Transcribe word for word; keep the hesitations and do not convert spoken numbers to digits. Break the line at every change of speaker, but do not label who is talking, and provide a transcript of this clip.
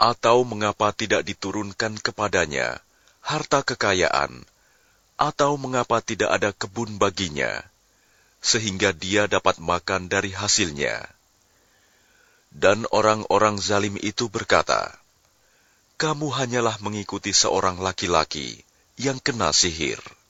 Atau mengapa tidak diturunkan kepadanya harta kekayaan, atau mengapa tidak ada kebun baginya, sehingga dia dapat makan dari hasilnya? Dan orang-orang zalim itu berkata, "Kamu hanyalah mengikuti seorang laki-laki yang kena sihir."